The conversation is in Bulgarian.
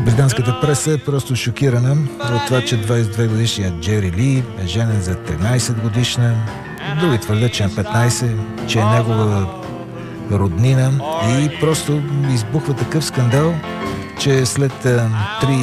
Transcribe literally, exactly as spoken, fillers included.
Британската преса е просто шокирана от това, че двадесет и две годишният Джери Ли е женен за тринадесет годишна. Други твърдят, че е на петнадесет, че е негова роднина и просто избухва такъв скандал, че след три